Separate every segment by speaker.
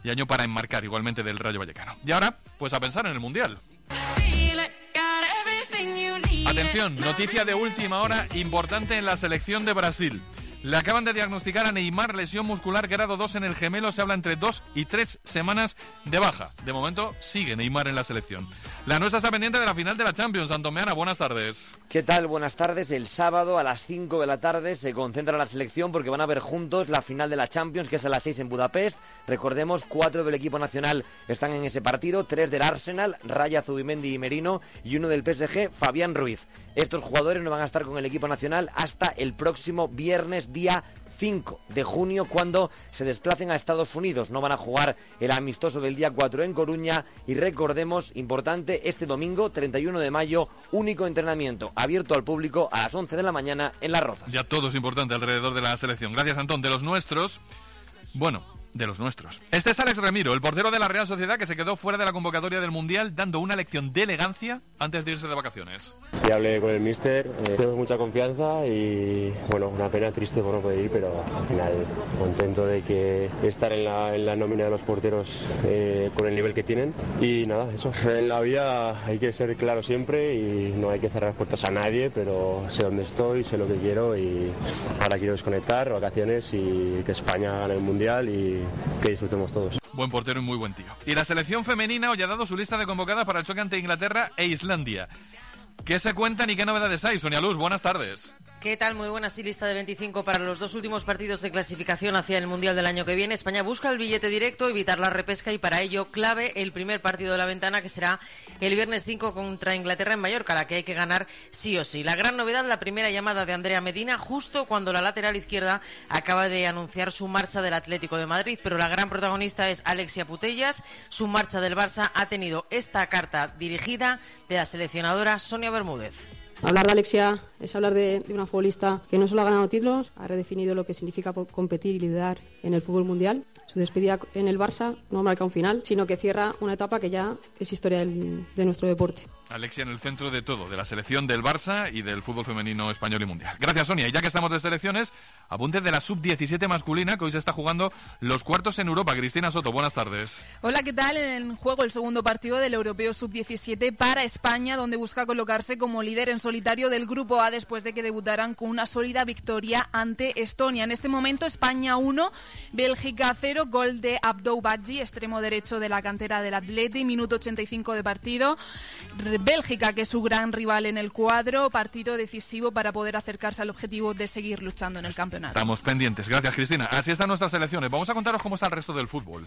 Speaker 1: y año para enmarcar igualmente del Rayo Vallecano. Y ahora, pues a pensar en el Mundial. Atención, noticia de última hora importante en la selección de Brasil. Le acaban de diagnosticar a Neymar lesión muscular grado 2 en el gemelo. Se habla entre 2 y 3 semanas de baja. De momento sigue Neymar en la selección. La nuestra está pendiente de la final de la Champions. Antomeana, buenas tardes.
Speaker 2: ¿Qué tal? Buenas tardes. El sábado a las 5 de la tarde se concentra la selección porque van a ver juntos la final de la Champions, que es a las 6 en Budapest. Recordemos, 4 del equipo nacional están en ese partido, 3 del Arsenal, Raya, Zubimendi y Merino, y 1 del PSG, Fabián Ruiz. Estos jugadores no van a estar con el equipo nacional hasta el próximo viernes, día 5 de junio, cuando se desplacen a Estados Unidos. No van a jugar el amistoso del día 4 en Coruña. Y recordemos, importante, este domingo 31 de mayo, único entrenamiento abierto al público a las 11 de la mañana en Las Rozas.
Speaker 1: Ya todo es importante alrededor de la selección. Gracias, Antón. De los nuestros, de los nuestros. Este es Alex Remiro, el portero de la Real Sociedad, que se quedó fuera de la convocatoria del Mundial, dando una lección de elegancia antes de irse de vacaciones.
Speaker 3: Ya hablé con el míster, tenemos mucha confianza y una pena triste por no poder ir, pero al final contento de que estar en la nómina de los porteros con el nivel que tienen. Y nada, eso, en la vida hay que ser claro siempre y no hay que cerrar las puertas a nadie, pero sé dónde estoy, sé lo que quiero y ahora quiero desconectar, vacaciones y que España gane el Mundial y que disfrutemos todos.
Speaker 1: Buen portero y muy buen tío. Y la selección femenina hoy ha dado su lista de convocadas para el choque ante Inglaterra e Islandia. ¿Qué se cuentan y qué novedades hay? Sonia Luz, buenas tardes.
Speaker 4: ¿Qué tal? Muy buena, sí, lista de 25 para los 2 últimos partidos de clasificación hacia el Mundial del año que viene. España busca el billete directo, evitar la repesca y para ello clave el primer partido de la ventana, que será el viernes 5 contra Inglaterra en Mallorca, la que hay que ganar sí o sí. La gran novedad, la primera llamada de Andrea Medina justo cuando la lateral izquierda acaba de anunciar su marcha del Atlético de Madrid, pero la gran protagonista es Alexia Putellas. Su marcha del Barça ha tenido esta carta dirigida de la seleccionadora Sonia Bermúdez.
Speaker 5: Hablar de Alexia es hablar de una futbolista que no solo ha ganado títulos, ha redefinido lo que significa competir y liderar en el fútbol mundial. Su despedida en el Barça no marca un final, sino que cierra una etapa que ya es historia de nuestro deporte.
Speaker 1: Alexia en el centro de todo, de la selección del Barça y del fútbol femenino español y mundial. Gracias, Sonia. Y ya que estamos de selecciones, apunte de la sub-17 masculina, que hoy se está jugando los cuartos en Europa. Cristina Soto, buenas tardes.
Speaker 6: Hola, ¿qué tal? En juego el segundo partido del Europeo sub-17 para España, donde busca colocarse como líder en solitario del Grupo A después de que debutaran con una sólida victoria ante Estonia. En este momento, España 1, Bélgica 0, gol de Abdou Badji, extremo derecho de la cantera del Atleti, minuto 85 de partido. Bélgica, que es su gran rival en el cuadro, partido decisivo para poder acercarse al objetivo de seguir luchando en el campeonato.
Speaker 1: Estamos pendientes. Gracias, Cristina. Así están nuestras selecciones. Vamos a contaros cómo está el resto del fútbol.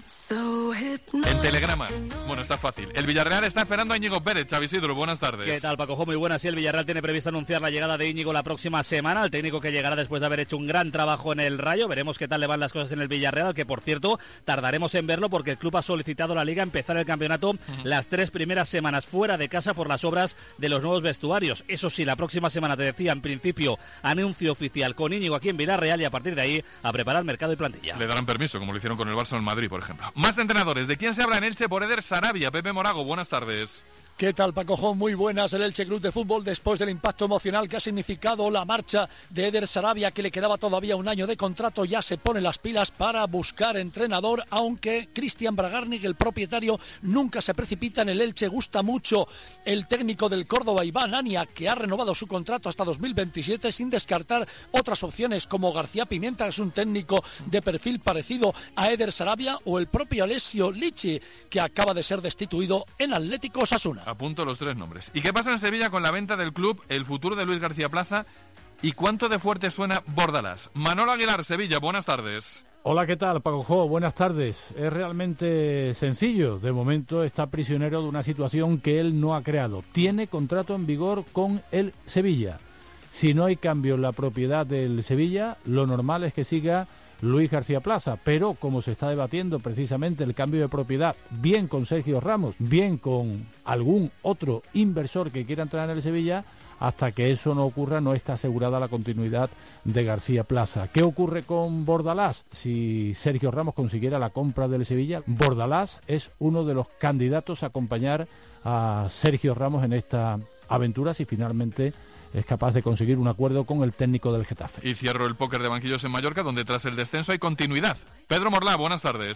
Speaker 1: En Telegrama. Bueno, está fácil. El Villarreal está esperando a Íñigo Pérez. Xavi Isidro, buenas tardes.
Speaker 7: ¿Qué tal, Paco? Muy buenas. Sí, el Villarreal tiene previsto anunciar la llegada de Íñigo la próxima semana. El técnico que llegará después de haber hecho un gran trabajo en el Rayo. Veremos qué tal le van las cosas en el Villarreal, que por cierto, tardaremos en verlo porque el club ha solicitado a la Liga empezar el campeonato las 3 primeras semanas fuera de casa por las obras de los nuevos vestuarios. Eso sí, la próxima semana, te decía, en principio, anuncio oficial con Íñigo aquí en Villarreal y a partir de ahí a preparar mercado y plantilla.
Speaker 1: Le darán permiso, como lo hicieron con el Barça en Madrid, por ejemplo. Más entrenadores. ¿De quién se habla en Elche? Por Eder Sarabia. Pepe Morago, buenas tardes.
Speaker 8: ¿Qué tal, Paco Jón? Muy buenas. El Elche Club de Fútbol, después del impacto emocional que ha significado la marcha de Eder Sarabia, que le quedaba todavía un año de contrato, ya se pone las pilas para buscar entrenador, aunque Cristian Bragarnik, el propietario, nunca se precipita en el Elche. Gusta mucho el técnico del Córdoba, Iván Ania, que ha renovado su contrato hasta 2027, sin descartar otras opciones como García Pimienta, que es un técnico de perfil parecido a Eder Sarabia, o el propio Alessio Lichi, que acaba de ser destituido en Atlético Osasuna.
Speaker 1: Apunto los 3 nombres. ¿Y qué pasa en Sevilla con la venta del club, el futuro de Luis García Plaza y cuánto de fuerte suena Bordalás? Manolo Aguilar, Sevilla, buenas tardes.
Speaker 9: Hola, ¿qué tal, Paco Jo? Buenas tardes. Es realmente sencillo. De momento está prisionero de una situación que él no ha creado. Tiene contrato en vigor con el Sevilla. Si no hay cambio en la propiedad del Sevilla, lo normal es que siga Luis García Plaza, pero como se está debatiendo precisamente el cambio de propiedad, bien con Sergio Ramos, bien con algún otro inversor que quiera entrar en el Sevilla, hasta que eso no ocurra no está asegurada la continuidad de García Plaza. ¿Qué ocurre con Bordalás? Si Sergio Ramos consiguiera la compra del Sevilla, Bordalás es uno de los candidatos a acompañar a Sergio Ramos en esta aventura si finalmente es capaz de conseguir un acuerdo con el técnico del Getafe.
Speaker 1: Y cierro el póker de banquillos en Mallorca, donde tras el descenso hay continuidad. Pedro Morlá, buenas tardes.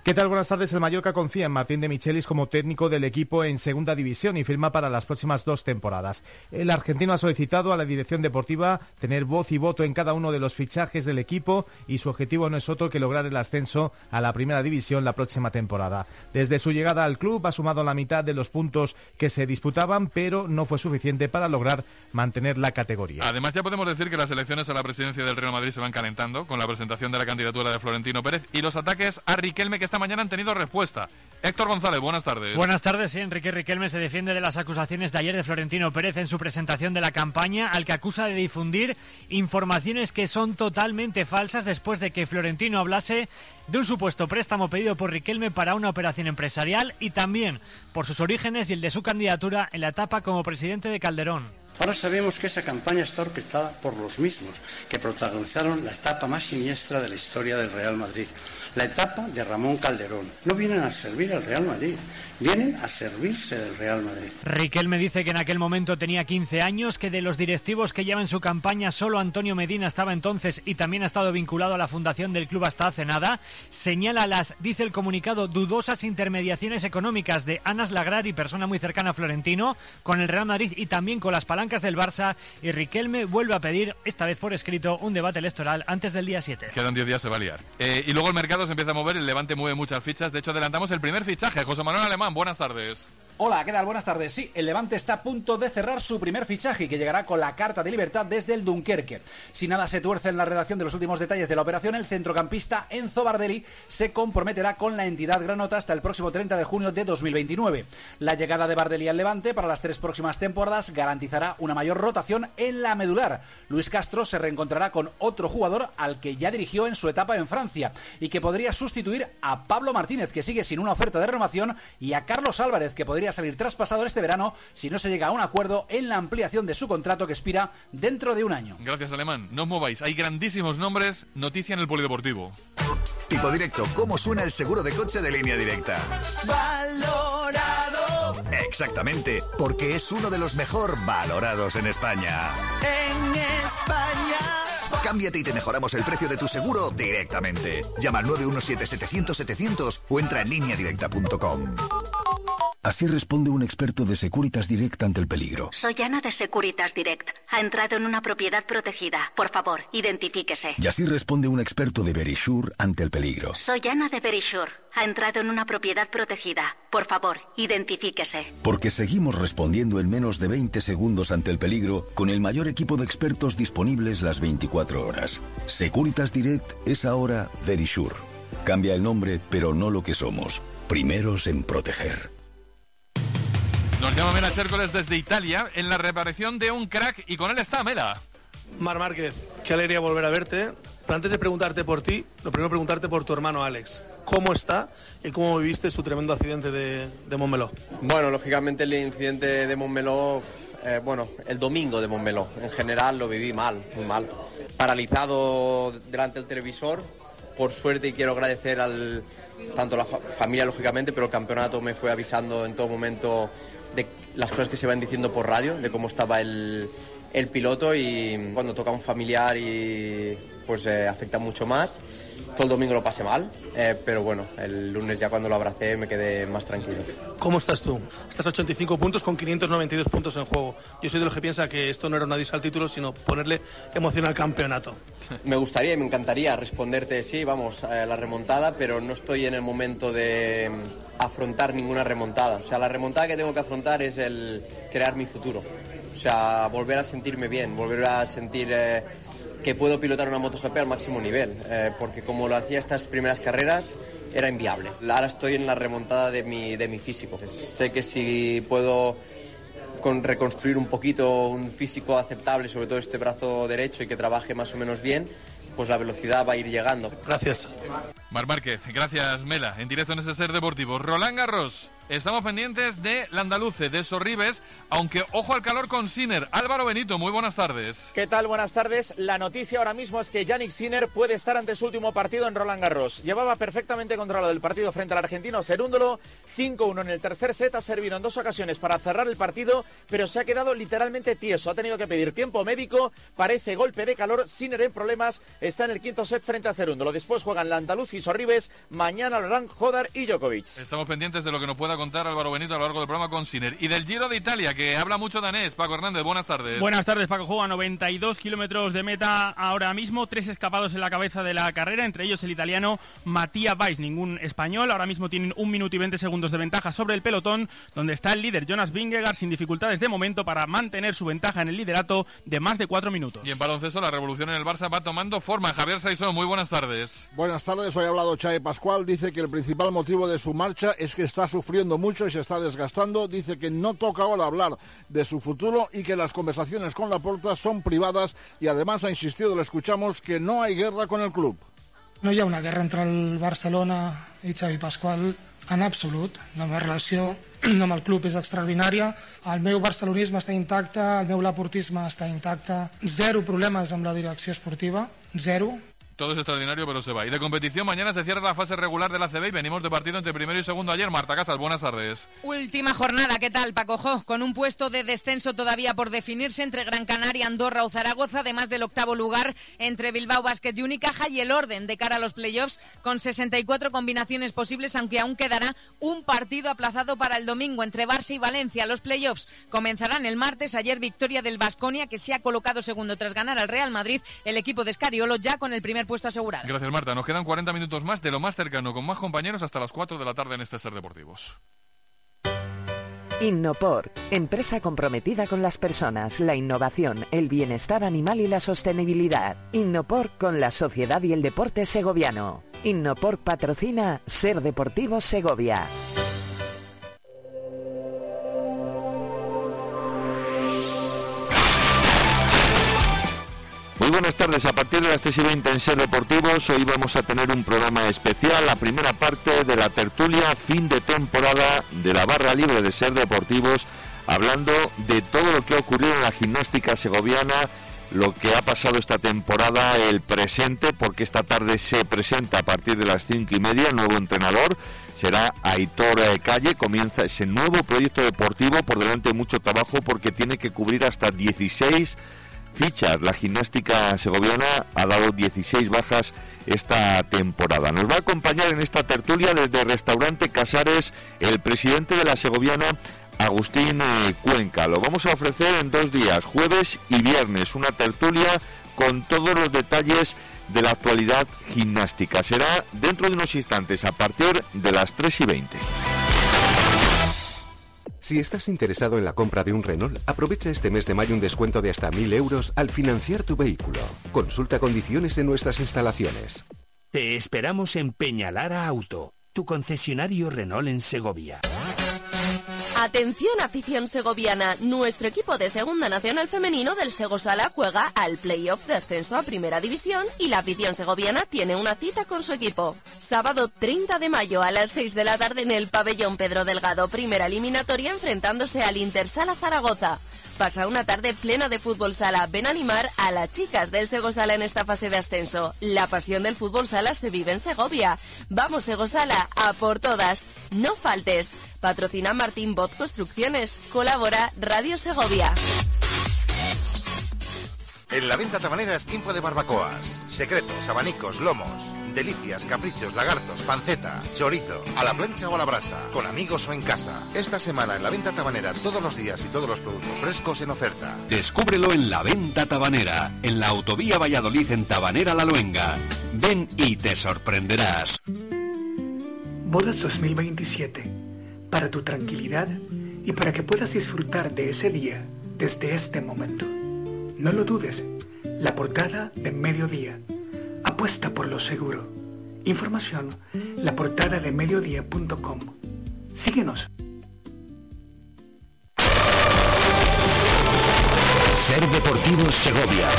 Speaker 10: ¿Qué tal? Buenas tardes. El Mallorca confía en Martín de Michelis como técnico del equipo en segunda división y firma para las próximas 2 temporadas. El argentino ha solicitado a la dirección deportiva tener voz y voto en cada uno de los fichajes del equipo y su objetivo no es otro que lograr el ascenso a la primera división la próxima temporada. Desde su llegada al club ha sumado la mitad de los puntos que se disputaban, pero no fue suficiente para lograr mantener la categoría.
Speaker 1: Además, ya podemos decir que las elecciones a la presidencia del Real Madrid se van calentando con la presentación de la candidatura de Florentino Pérez y los ataques a Riquelme, que esta mañana han tenido respuesta. Héctor González, buenas tardes.
Speaker 11: Buenas tardes, sí. Enrique Riquelme se defiende de las acusaciones de ayer de Florentino Pérez en su presentación de la campaña, al que acusa de difundir informaciones que son totalmente falsas después de que Florentino hablase de un supuesto préstamo pedido por Riquelme para una operación empresarial y también por sus orígenes y el de su candidatura en la etapa como presidente de Calderón.
Speaker 12: Ahora sabemos que esa campaña está orquestada por los mismos que protagonizaron la etapa más siniestra de la historia del Real Madrid, la etapa de Ramón Calderón. No vienen a servir al Real Madrid, vienen a servirse del Real Madrid.
Speaker 11: Riquelme dice que en aquel momento tenía 15 años, que de los directivos que llevan su campaña solo Antonio Medina estaba entonces y también ha estado vinculado a la fundación del club hasta hace nada. Señala las, dice el comunicado, dudosas intermediaciones económicas de Anas Lagrari, persona muy cercana a Florentino, con el Real Madrid y también con las palancas del Barça, y Riquelme vuelve a pedir, esta vez por escrito, un debate electoral antes del día 7.
Speaker 1: Quedan 10 días, se va a liar. Y luego el mercado se empieza a mover, el Levante mueve muchas fichas, de hecho adelantamos el primer fichaje. José Manuel Alemán, buenas tardes.
Speaker 13: Hola, ¿qué tal? Buenas tardes. Sí, el Levante está a punto de cerrar su primer fichaje, que llegará con la carta de libertad desde el Dunkerque. Si nada se tuerce en la redacción de los últimos detalles de la operación, el centrocampista Enzo Bardelli se comprometerá con la entidad granota hasta el próximo 30 de junio de 2029. La llegada de Bardelli al Levante para las 3 próximas temporadas garantizará una mayor rotación en la medular. Luis Castro se reencontrará con otro jugador al que ya dirigió en su etapa en Francia y que podría sustituir a Pablo Martínez, que sigue sin una oferta de renovación, y a Carlos Álvarez, que podría salir traspasado este verano si no se llega a un acuerdo en la ampliación de su contrato que expira dentro de un año.
Speaker 1: Gracias, Alemán. No os mováis, hay grandísimos nombres. Noticia en el Polideportivo.
Speaker 14: Tipo Directo, ¿cómo suena el seguro de coche de Línea Directa?
Speaker 15: Valorado.
Speaker 14: Exactamente, porque es uno de los mejor valorados en España.
Speaker 15: En España.
Speaker 14: Cámbiate y te mejoramos el precio de tu seguro directamente. Llama al 917-700-700 o entra en lineadirecta.com.
Speaker 16: Así responde un experto de Securitas Direct ante el peligro.
Speaker 17: Soy Ana de Securitas Direct. Ha entrado en una propiedad protegida. Por favor, identifíquese.
Speaker 16: Y así responde un experto de Verisure ante el peligro.
Speaker 17: Soy Ana de Verisure. Ha entrado en una propiedad protegida. Por favor, identifíquese.
Speaker 16: Porque seguimos respondiendo en menos de 20 segundos ante el peligro con el mayor equipo de expertos disponibles las 24 horas. Securitas Direct es ahora Verisure. Cambia el nombre, pero no lo que somos. Primeros en proteger.
Speaker 1: Nos llama Mela Chércoles desde Italia en la reaparición de un crack y con él está Mela.
Speaker 18: Mar Márquez, qué alegría volver a verte. Pero antes de preguntarte por ti, lo primero preguntarte por tu hermano Alex. ¿Cómo está y cómo viviste su tremendo accidente de Montmeló?
Speaker 19: Bueno, lógicamente el incidente de Montmeló, el domingo de Montmeló, en general lo viví mal, muy mal. Paralizado delante del televisor. Por suerte, y quiero agradecer tanto a la familia, lógicamente, pero el campeonato me fue avisando en todo momento de las cosas que se van diciendo por radio, de cómo estaba el piloto, y cuando toca a un familiar y pues afecta mucho más. Todo el domingo lo pasé mal, pero bueno, el lunes ya cuando lo abracé me quedé más tranquilo.
Speaker 18: ¿Cómo estás tú? Estás a 85 puntos con 592 puntos en juego. Yo soy de los que piensa que esto no era un adiós al título, sino ponerle emoción al campeonato.
Speaker 19: Me gustaría y me encantaría responderte sí, vamos, la remontada, pero no estoy en el momento de afrontar ninguna remontada. O sea, la remontada que tengo que afrontar es el crear mi futuro. O sea, volver a sentirme bien, volver a sentir que puedo pilotar una MotoGP al máximo nivel, porque como lo hacía estas primeras carreras era inviable. Ahora estoy en la remontada de mi físico. Sé que si puedo reconstruir un poquito un físico aceptable, sobre todo este brazo derecho, y que trabaje más o menos bien, pues la velocidad va a ir llegando.
Speaker 18: Gracias.
Speaker 1: Mar Márquez, gracias Mela, en directo en SSR Deportivo. Roland Garros, estamos pendientes de la andaluce, de Sorribes, aunque ojo al calor con Sinner. Álvaro Benito, muy buenas tardes.
Speaker 20: ¿Qué tal? Buenas tardes. La noticia ahora mismo es que Jannik Sinner puede estar ante su último partido en Roland Garros. Llevaba perfectamente controlado el partido frente al argentino Cerúndolo, 5-1 en el tercer set, ha servido en 2 ocasiones para cerrar el partido, pero se ha quedado literalmente tieso, ha tenido que pedir tiempo médico, parece golpe de calor, Sinner en problemas, está en el quinto set frente a Cerúndolo. Después juegan Landaluz y Sorribes, mañana lo harán Jodar y Djokovic.
Speaker 1: Estamos pendientes de lo que nos pueda contar Álvaro Benito a lo largo del programa con Sinner. Y del Giro de Italia, que habla mucho danés. Paco Hernández, buenas tardes.
Speaker 21: Buenas tardes, Paco. Juega 92 kilómetros de meta ahora mismo, 3 escapados en la cabeza de la carrera, entre ellos el italiano Matías Valls, ningún español. Ahora mismo tienen 1 minuto y 20 segundos de ventaja sobre el pelotón, donde está el líder Jonas Vingegaard sin dificultades de momento para mantener su ventaja en el liderato de más de 4 minutos.
Speaker 1: Y en baloncesto, la revolución en el Barça va tomando forma. Javier Saizón, muy buenas tardes.
Speaker 22: Buenas tardes, hoy ha hablado Xavi Pascual, dice que el principal motivo de su marcha es que está sufriendo mucho y se está desgastando, dice que no toca ahora hablar de su futuro y que las conversaciones con Laporta son privadas y además ha insistido, lo escuchamos, que no hay guerra con el club.
Speaker 23: No hi ha una guerra entre el Barcelona i Xavi Pascual en absolut. La meva relació amb el club és extraordinària. El meu barcelonisme està intacte, el meu laportisme està intacte. Zero problemes amb la direcció esportiva, zero.
Speaker 1: Todo es extraordinario, pero se va. Y de competición, mañana se cierra la fase regular de la ACB y venimos de partido entre primero y segundo ayer. Marta Casas, buenas tardes.
Speaker 24: Última jornada, ¿qué tal, Paco Jo? Con un puesto de descenso todavía por definirse entre Gran Canaria, Andorra o Zaragoza, además del octavo lugar entre Bilbao Basket y Unicaja, y el orden de cara a los playoffs con 64 combinaciones posibles, aunque aún quedará un partido aplazado para el domingo entre Barça y Valencia. Los playoffs comenzarán el martes. Ayer victoria del Baskonia, que se ha colocado segundo tras ganar al Real Madrid. El equipo de Escariolo ya con el primer puesto asegurado.
Speaker 1: Gracias, Marta. Nos quedan 40 minutos más de lo más cercano, con más compañeros hasta las 4 de la tarde en este Ser Deportivos.
Speaker 25: Innopor, empresa comprometida con las personas, la innovación, el bienestar animal y la sostenibilidad. Innopor con la sociedad y el deporte segoviano. Innopor patrocina Ser Deportivos Segovia.
Speaker 26: Muy buenas tardes, a partir de las 3:20 en Ser Deportivos, hoy vamos a tener un programa especial, la primera parte de la tertulia fin de temporada de la barra libre de Ser Deportivos, hablando de todo lo que ha ocurrido en la gimnástica segoviana, lo que ha pasado esta temporada, el presente, porque esta tarde se presenta a partir de las 5:30 el nuevo entrenador. Será Aitor Calle, comienza ese nuevo proyecto deportivo, por delante mucho trabajo porque tiene que cubrir hasta 16 fichas. La gimnástica segoviana ha dado 16 bajas esta temporada. Nos va a acompañar en esta tertulia desde Restaurante Casares el presidente de la segoviana, Agustín Cuenca. Lo vamos a ofrecer en 2 días, jueves y viernes, una tertulia con todos los detalles de la actualidad gimnástica. Será dentro de unos instantes, a partir de las 3:20.
Speaker 27: Si estás interesado en la compra de un Renault, aprovecha este mes de mayo un descuento de hasta 1.000 euros al financiar tu vehículo. Consulta condiciones en nuestras instalaciones.
Speaker 28: Te esperamos en Peñalara Auto, tu concesionario Renault en Segovia.
Speaker 29: Atención, afición segoviana, nuestro equipo de Segunda Nacional Femenino del Segosala juega al playoff de ascenso a Primera División y la afición segoviana tiene una cita con su equipo. Sábado 30 de mayo a las 6 de la tarde en el pabellón Pedro Delgado, primera eliminatoria enfrentándose al Intersala Zaragoza. Pasa una tarde plena de fútbol sala. Ven a animar a las chicas del Segosala en esta fase de ascenso. La pasión del fútbol sala se vive en Segovia. Vamos, Segosala, a por todas. No faltes. Patrocina Martín Bot Construcciones. Colabora Radio Segovia.
Speaker 30: En la venta tabanera es tiempo de barbacoas. Secretos, abanicos, lomos, delicias, caprichos, lagartos, panceta, chorizo, a la plancha o a la brasa, con amigos o en casa. Esta semana en la venta tabanera todos los días y todos los productos frescos en oferta.
Speaker 31: Descúbrelo en la venta tabanera, en la autovía Valladolid en Tabanera La Luenga. Ven y te sorprenderás.
Speaker 32: Bodas 2027. Para tu tranquilidad y para que puedas disfrutar de ese día desde este momento. No lo dudes, la portada de Mediodía. Apuesta por lo seguro. Información, laportadademediodía.com. Síguenos.
Speaker 31: Ser Deportivos Segovia.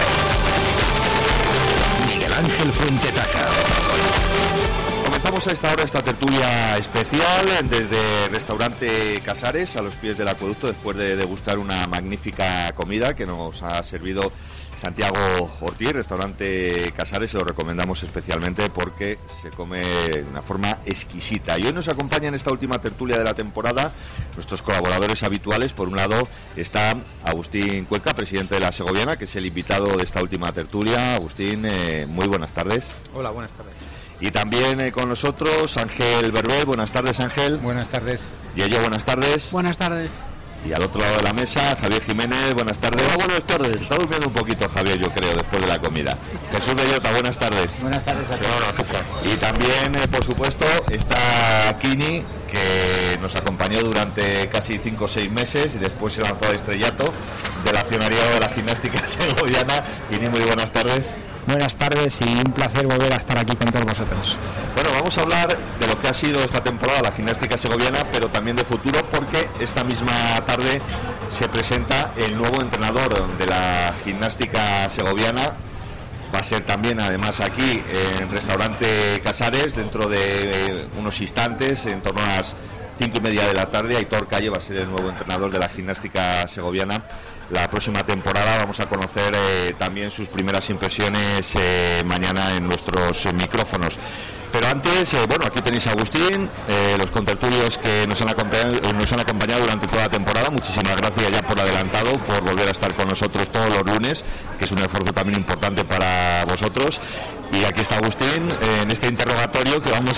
Speaker 31: Miguel Ángel Fuentetaca.
Speaker 26: Comenzamos a esta hora esta tertulia especial desde Restaurante Casares, a los pies del acueducto, después de degustar una magnífica comida que nos ha servido Santiago Ortiz, restaurante Casares, se lo recomendamos especialmente porque se come de una forma exquisita. Y hoy nos acompaña en esta última tertulia de la temporada nuestros colaboradores habituales. Por un lado está Agustín Cuenca, presidente de la Segoviana, que es el invitado de esta última tertulia. Agustín, muy buenas tardes.
Speaker 2: Hola, buenas tardes.
Speaker 26: Y también con nosotros Ángel Berbel. Buenas tardes, Ángel.
Speaker 2: Buenas tardes.
Speaker 26: Yello, buenas tardes.
Speaker 3: Buenas tardes.
Speaker 26: Y al otro lado de la mesa, Javier Jiménez, buenas tardes.
Speaker 2: Hola, buenas tardes.
Speaker 26: Está durmiendo un poquito Javier, yo creo, después de la comida. Jesús Bellota, buenas tardes.
Speaker 3: Buenas tardes a todos.
Speaker 26: Y también, por supuesto, está Kini, que nos acompañó durante casi 5 o 6 meses y después se lanzó al estrellato del accionariado de la gimnástica segoviana. Kini, muy buenas tardes.
Speaker 3: Buenas tardes y un placer volver a estar aquí con todos vosotros.
Speaker 26: Bueno, vamos a hablar de lo que ha sido esta temporada la gimnástica segoviana, pero también de futuro, porque esta misma tarde se presenta el nuevo entrenador de la gimnástica segoviana. Va a ser también, además, aquí en Restaurante Casares, dentro de unos instantes, en torno a las 5:30 de la tarde. Aitor Calle va a ser el nuevo entrenador de la gimnástica segoviana. La próxima temporada vamos a conocer también sus primeras impresiones mañana en nuestros micrófonos. Pero antes, bueno, aquí tenéis a Agustín, los contertulios que nos han acompañado durante toda la temporada. Muchísimas gracias ya por adelantado, por volver a estar con nosotros todos los lunes, que es un esfuerzo también importante para vosotros. Y aquí está Agustín en este interrogatorio que vamos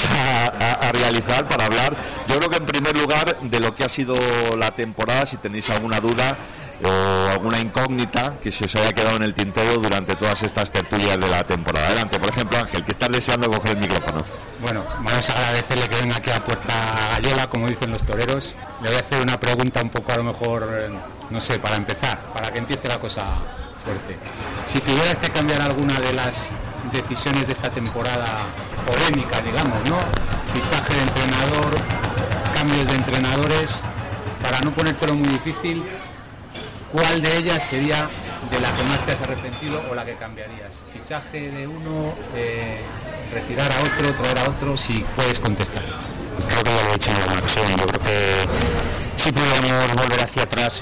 Speaker 26: a realizar para hablar, yo creo que en primer lugar, de lo que ha sido la temporada, si tenéis alguna duda o alguna incógnita que se os haya quedado en el tintero durante todas estas tertulias de la temporada. Adelante, por ejemplo, Ángel, que estás deseando coger el micrófono.
Speaker 2: Bueno, vamos a agradecerle que venga aquí a Puerta Gallega, como dicen los toreros. Le voy a hacer una pregunta un poco, a lo mejor, no sé, para empezar, para que empiece la cosa fuerte. Si tuvieras que cambiar alguna de las decisiones de esta temporada polémica, digamos, ¿no? Fichaje de entrenador, cambios de entrenadores, para no ponértelo muy difícil, ¿cuál de ellas sería de la que más te has arrepentido o la que cambiarías? ¿Fichaje de uno, retirar a otro, traer a otro? Si puedes contestar.
Speaker 3: Creo que ya lo he dicho en alguna ocasión. Yo creo que si pudiéramos volver hacia atrás,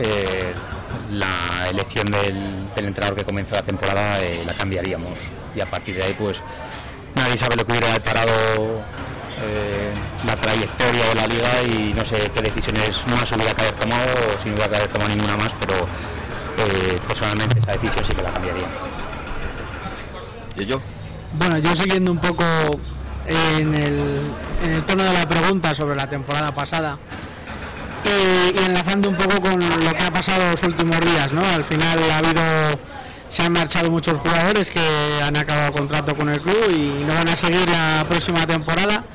Speaker 3: la elección del entrenador que comenzó la temporada la cambiaríamos. Y a partir de ahí, pues nadie sabe lo que hubiera deparado la trayectoria de la liga, y no sé qué decisiones más hubiera que haber tomado, o si no hubiera que haber tomado ninguna más, pero personalmente esa decisión sí que la cambiaría.
Speaker 26: ¿Y yo?
Speaker 3: Bueno, yo siguiendo un poco en el tono de la pregunta sobre la temporada pasada y enlazando un poco con lo que ha pasado los últimos días, ¿no? Al final se han marchado muchos jugadores que han acabado contrato con el club y no van a seguir la próxima temporada.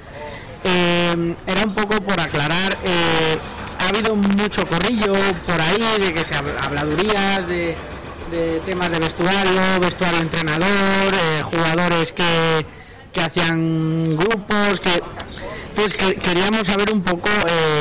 Speaker 3: Era un poco por aclarar, ha habido mucho corrillo por ahí de que se habladurías de temas de vestuario entrenador, jugadores que hacían grupos, entonces queríamos saber un poco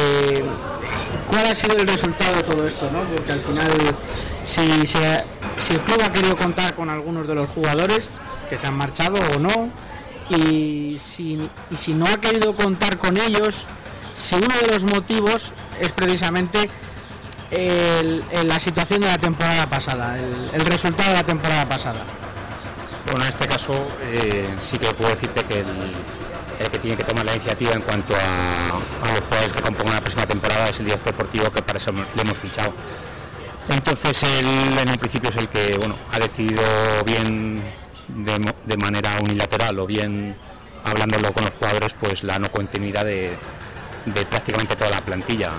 Speaker 3: cuál ha sido el resultado de todo esto, ¿no? Porque al final si el club ha querido contar con algunos de los jugadores que se han marchado o no, y si no ha querido contar con ellos, si uno de los motivos es precisamente la situación de la temporada pasada, el resultado de la temporada pasada.
Speaker 2: Bueno, en este caso sí que puedo decirte que el que tiene que tomar la iniciativa en cuanto a los jugadores que compongan la próxima temporada es el director deportivo, que para eso le hemos fichado. Entonces él en un principio es el que, bueno, ha decidido bien de manera unilateral o bien hablándolo con los jugadores, pues la no continuidad de prácticamente toda la plantilla.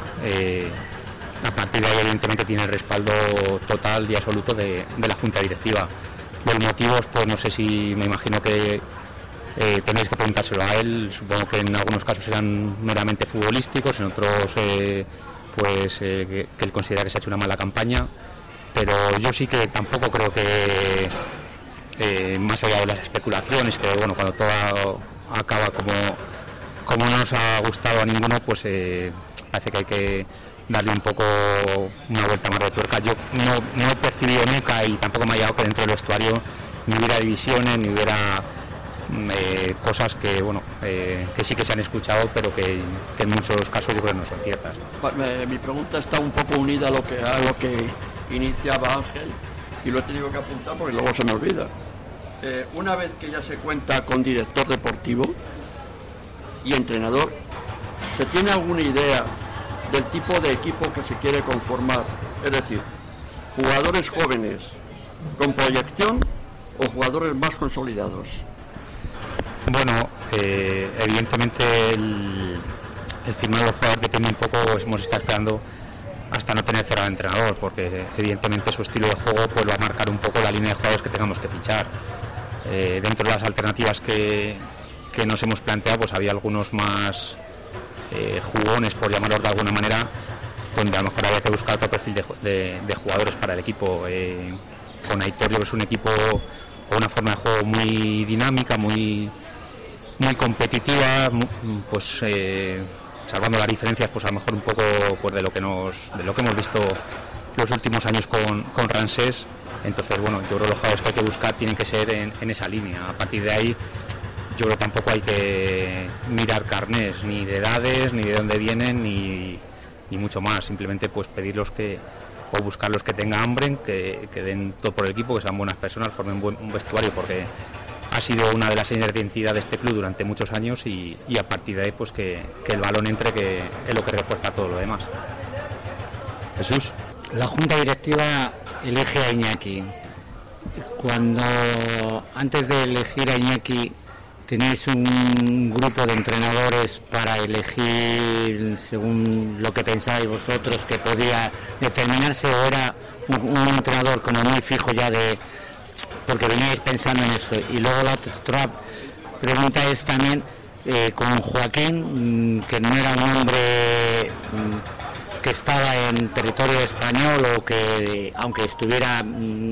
Speaker 2: A partir de ahí evidentemente tiene el respaldo total y absoluto de la junta directiva. Los motivos, pues no sé, si me imagino que tenéis que preguntárselo a él. Supongo que en algunos casos eran meramente futbolísticos, en otros que él considera que se ha hecho una mala campaña, pero yo sí que tampoco creo que más allá de las especulaciones, que bueno, cuando todo acaba como no nos ha gustado a ninguno, pues parece que hay que darle un poco una vuelta más de tuerca. Yo no he percibido nunca, y tampoco me ha llegado, que dentro del vestuario ni hubiera divisiones, ni hubiera cosas que bueno que sí que se han escuchado, pero que en muchos casos yo creo que no son ciertas.
Speaker 4: Mi pregunta está un poco unida a lo que iniciaba Ángel, y lo he tenido que apuntar porque luego se me olvida. Una vez que ya se cuenta con director deportivo y entrenador, ¿se tiene alguna idea del tipo de equipo que se quiere conformar? Es decir, jugadores jóvenes con proyección o jugadores más consolidados.
Speaker 2: Bueno, evidentemente el firmar los jugadores depende un poco, hemos estado esperando hasta no tener cerrado entrenador, porque evidentemente su estilo de juego pues va a marcar un poco la línea de jugadores que tengamos que fichar. Dentro de las alternativas que nos hemos planteado, pues había algunos más jugones, por llamarlos de alguna manera, donde a lo mejor había que buscar otro perfil de jugadores para el equipo. Con Aitor, que es un equipo con una forma de juego muy dinámica, muy competitiva, pues salvando las diferencias, pues a lo mejor un poco pues de lo que hemos visto los últimos años con Ramsés. Entonces, bueno, yo creo que los jugadores que hay que buscar tienen que ser en esa línea. A partir de ahí, yo creo que tampoco hay que mirar carnés, ni de edades, ni de dónde vienen, ni mucho más. Simplemente pues pedirlos o buscar los que tengan hambre, que den todo por el equipo, que sean buenas personas, formen un vestuario, porque ha sido una de las señas de identidad de este club durante muchos años, y a partir de ahí pues que el balón entre, que es lo que refuerza todo lo demás. Jesús.
Speaker 5: La Junta Directiva elige a Iñaki. Cuando antes de elegir a Iñaki tenéis un grupo de entrenadores para elegir según lo que pensáis vosotros que podía determinarse, o era un entrenador como muy fijo ya porque veníais pensando en eso? Y luego la otra pregunta es también con Joaquín, que no era un hombre que estaba en territorio español, o que aunque estuviera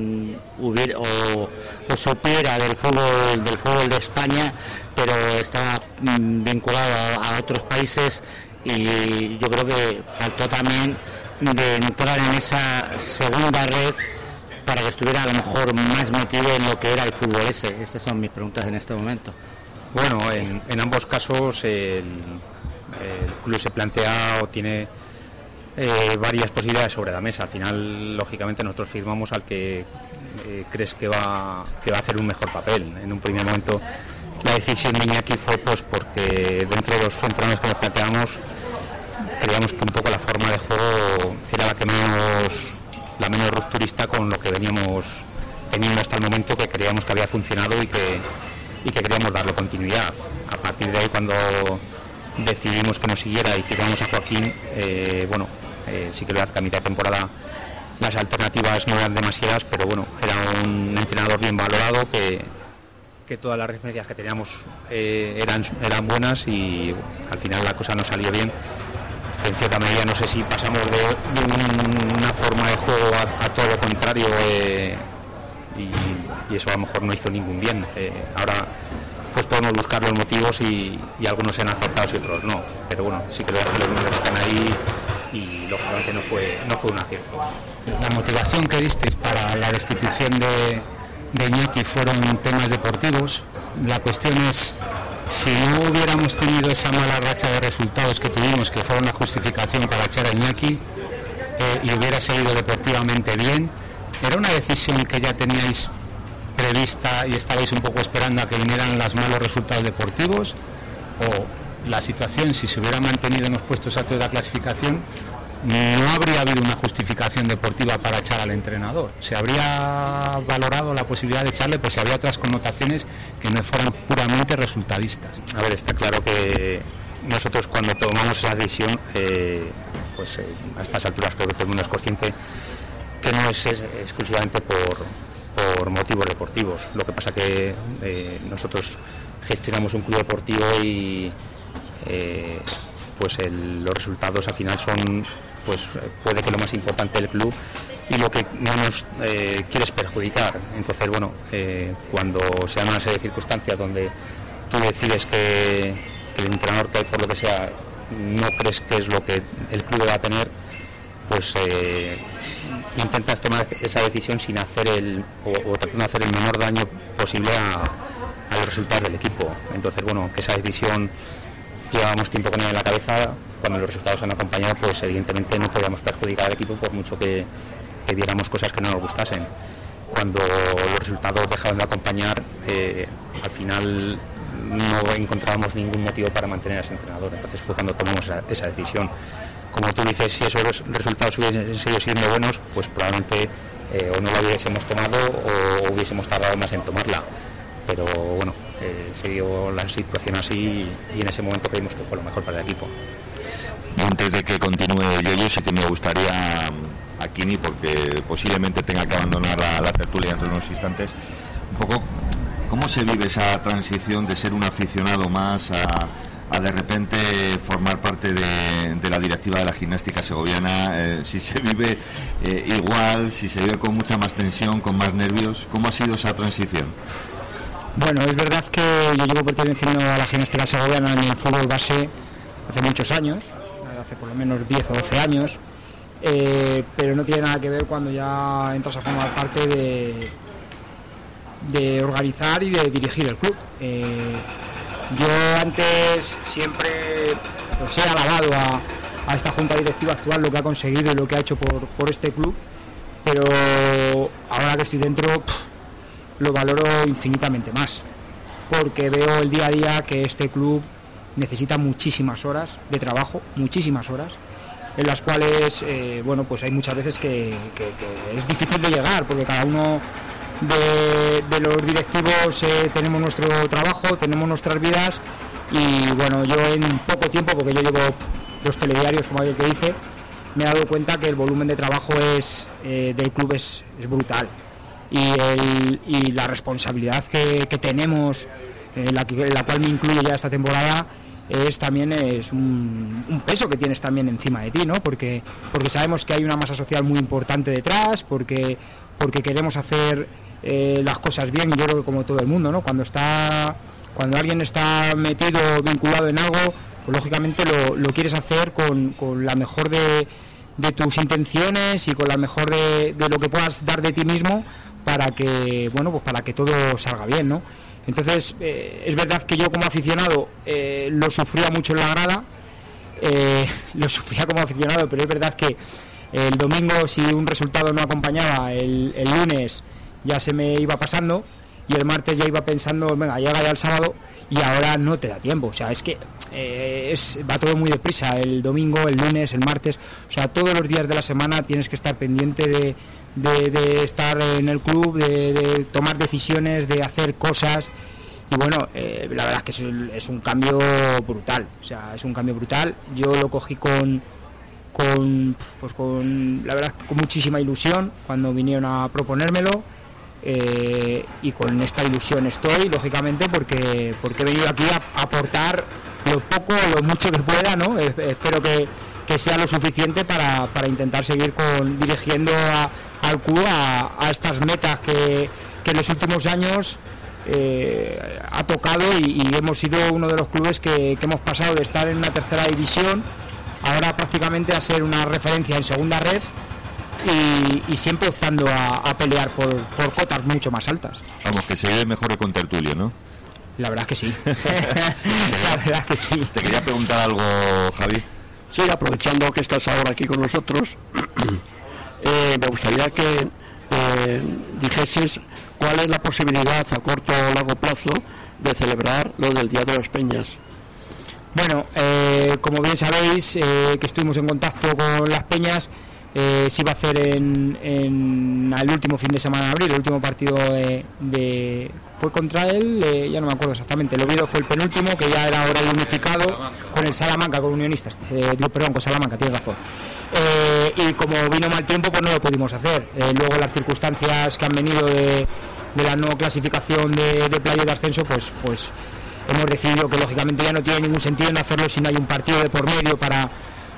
Speaker 5: o supiera del fútbol de España, pero estaba vinculado a otros países, y yo creo que faltó también de entrar en esa segunda red para que estuviera a lo mejor más metido en lo que era el fútbol ese. Estas son mis preguntas en este momento.
Speaker 2: Bueno, en ambos casos el club se plantea o tiene varias posibilidades sobre la mesa. Al final, lógicamente, nosotros firmamos al que crees que va a hacer un mejor papel. En un primer momento, la decisión de Iñaki fue pues porque dentro de los entrenadores que nos planteamos, creíamos que un poco la forma de juego era la menos rupturista con lo que veníamos teniendo hasta el momento, que creíamos que había funcionado y que queríamos darle continuidad. A partir de ahí, cuando decidimos que nos siguiera y firmamos a Joaquín, sí que lo hace que a mitad de temporada las alternativas no eran demasiadas, pero bueno, era un entrenador bien valorado, que todas las referencias que teníamos eran buenas, y al final la cosa no salió bien. En cierta medida, no sé si pasamos de una forma de juego a todo lo contrario, y eso a lo mejor no hizo ningún bien. Ahora pues podemos buscar los motivos, y algunos se han acertado y otros no, pero bueno, sí que los números están ahí, y lógicamente no fue un acierto.
Speaker 6: La motivación que disteis para la destitución de Iñaki fueron temas deportivos. La cuestión es, si no hubiéramos tenido esa mala racha de resultados que tuvimos, que fueron la justificación para echar a Iñaki, y hubiera seguido deportivamente bien, ¿era una decisión que ya teníais prevista y estabais un poco esperando a que vinieran los malos resultados deportivos? ¿O la situación, si se hubiera mantenido en los puestos altos de la clasificación, no habría habido una justificación deportiva para echar al entrenador? ¿Se habría valorado la posibilidad de echarle, pues si había otras connotaciones que no fueran puramente resultadistas?
Speaker 2: A ver, está claro que nosotros, cuando tomamos esa decisión, a estas alturas creo que todo el mundo es consciente que no es exclusivamente por motivos deportivos. Lo que pasa que nosotros gestionamos un club deportivo, y los resultados al final son, pues puede que lo más importante del club, y lo que no nos quieres perjudicar. Entonces, bueno, cuando se dan una serie de circunstancias donde tú decides que el entrenador, que por lo que sea no crees que es lo que el club va a tener, pues intentas tomar esa decisión sin hacer o tratando de hacer el menor daño posible a los resultados del equipo. Entonces, bueno, que esa decisión llevábamos tiempo con ella en la cabeza. Cuando los resultados han acompañado, pues evidentemente no podíamos perjudicar al equipo por mucho que viéramos cosas que no nos gustasen. cuando los resultados dejaron de acompañar, al final no encontrábamos ningún motivo para mantener a ese entrenador. Entonces fue cuando tomamos esa decisión. Como tú dices, si esos resultados hubiesen seguido siendo buenos, pues probablemente o no la hubiésemos tomado o hubiésemos tardado más en tomarla. Pero bueno, se dio la situación así y en ese momento creímos que fue lo mejor para el equipo.
Speaker 26: Antes de que continúe yo sí que me gustaría a Kini, porque posiblemente tenga que abandonar la tertulia dentro de unos instantes, un poco cómo se vive esa transición de ser un aficionado más a de repente formar parte de la directiva de la gimnástica segoviana, si se vive igual, si se vive con mucha más tensión, con más nervios. ¿Cómo ha sido esa transición?
Speaker 6: Bueno, es verdad que yo llevo perteneciendo a la gimnástica segoviana en el fútbol base hace muchos años, hace por lo menos 10 o 12 años, pero no tiene nada que ver cuando ya entras a formar parte de organizar y de dirigir el club. Yo antes siempre pues, he alabado a esta junta directiva actual lo que ha conseguido y lo que ha hecho por este club, pero ahora que estoy dentro lo valoro infinitamente más, porque veo el día a día que este club necesita muchísimas horas de trabajo, muchísimas horas, en las cuales bueno, pues hay muchas veces que es difícil de llegar, porque cada uno de los directivos tenemos nuestro trabajo, tenemos nuestras vidas, y bueno, yo en poco tiempo, porque yo llevo los telediarios, como hay que dice, me he dado cuenta que el volumen de trabajo del club es brutal, y la responsabilidad que tenemos, la cual me incluye ya esta temporada, es un peso que tienes también encima de ti, ¿no? Porque sabemos que hay una masa social muy importante detrás, porque queremos hacer las cosas bien, y yo creo que como todo el mundo, ¿no? Cuando alguien está metido, vinculado en algo, pues lógicamente lo quieres hacer con la mejor de tus intenciones y con la mejor de lo que puedas dar de ti mismo para que, bueno, pues para que todo salga bien, ¿no? Entonces, es verdad que yo como aficionado lo sufría mucho en la grada, lo sufría como aficionado, pero es verdad que el domingo, si un resultado no acompañaba, el lunes ya se me iba pasando, y el martes ya iba pensando, venga, llega ya el sábado, y ahora no te da tiempo. O sea, es que va todo muy deprisa, el domingo, el lunes, el martes, o sea, todos los días de la semana tienes que estar pendiente de estar en el club, de tomar decisiones, de hacer cosas. Y bueno, la verdad es que es un cambio brutal, o sea, es un cambio brutal. Yo lo cogí con la verdad, con muchísima ilusión cuando vinieron a proponérmelo, y con esta ilusión estoy, lógicamente, porque he venido aquí a aportar lo poco o lo mucho que pueda, ¿no? Espero que sea lo suficiente para intentar seguir dirigiendo al club a estas metas que en los últimos años ha tocado, y hemos sido uno de los clubes que hemos pasado de estar en una tercera división ahora prácticamente a ser una referencia en segunda red, y siempre optando a pelear por cotas mucho más altas.
Speaker 26: Vamos, que se ve mejor que con tertulio, ¿no?
Speaker 6: La verdad es que sí. La verdad es que sí.
Speaker 26: Te quería preguntar algo, Javi.
Speaker 4: Sí, aprovechando que estás ahora aquí con nosotros, me gustaría que dijeses cuál es la posibilidad a corto o largo plazo de celebrar lo del Día de las Peñas.
Speaker 6: Bueno, como bien sabéis, que estuvimos en contacto con las peñas, se iba a hacer en el último fin de semana de abril. El último partido fue contra él, ya no me acuerdo exactamente, el Oviedo fue el penúltimo, que ya era ahora unificado con el Salamanca, con Unionistas, con Salamanca, tienes razón. Y como vino mal tiempo, pues no lo pudimos hacer. Luego las circunstancias que han venido de la no clasificación de playoff de ascenso, pues hemos decidido que lógicamente ya no tiene ningún sentido en hacerlo si no hay un partido de por medio para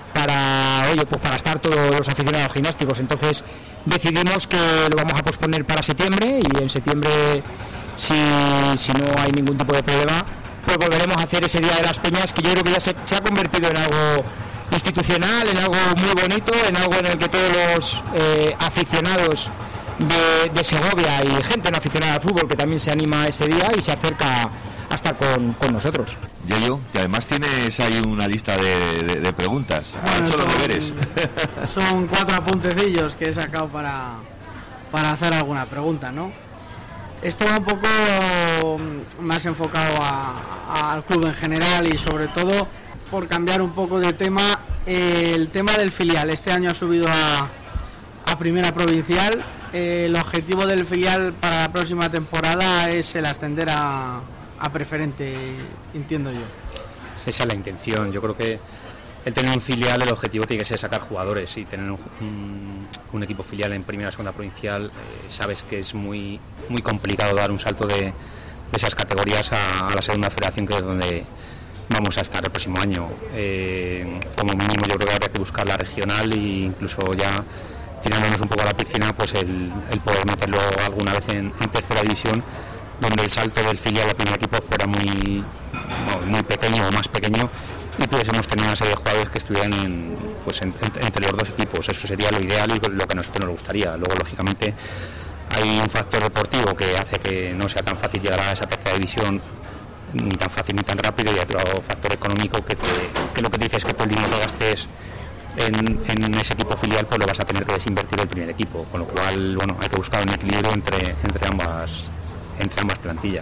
Speaker 6: estar todos los aficionados gimnásticos. Entonces decidimos que lo vamos a posponer para septiembre, y en septiembre, si no hay ningún tipo de problema, pues volveremos a hacer ese Día de las Peñas, que yo creo que ya se ha convertido en algo institucional, en algo muy bonito, en algo en el que todos los aficionados de Segovia y gente no aficionada al fútbol que también se anima a ese día y se acerca a estar con nosotros.
Speaker 26: Yayo, que además tienes ahí una lista de preguntas.
Speaker 3: Bueno,
Speaker 26: hecho los deberes.
Speaker 3: Son 4 apuntecillos que he sacado para para hacer alguna pregunta, ¿no? Esto va un poco más enfocado al club en general y sobre todo por cambiar un poco de tema, el tema del filial. Este año ha subido a primera provincial. El objetivo del filial para la próxima temporada es el ascender a preferente, entiendo yo.
Speaker 2: Esa es la intención. Yo creo que el tener un filial, el objetivo tiene que ser sacar jugadores, y tener un equipo filial en primera o segunda provincial, sabes que es muy muy complicado dar un salto de esas categorías a la segunda federación, que es donde vamos a estar el próximo año. Como mínimo yo creo que habría que buscar la regional, e incluso ya tirándonos un poco a la piscina, pues el poder meterlo alguna vez en tercera división, donde el salto del filial al primer equipo fuera muy pequeño o más pequeño, y pudiésemos tener una serie de jugadores que estuvieran entre los dos equipos. Eso sería lo ideal y lo que a nosotros nos gustaría. Luego, lógicamente, hay un factor deportivo que hace que no sea tan fácil llegar a esa tercera división, ni tan fácil ni tan rápido, y otro factor económico que lo que te dice es que todo el dinero que gastes en ese equipo filial, pues lo vas a tener que desinvertir el primer equipo, con lo cual, bueno, hay que buscar un equilibrio entre ambas plantillas.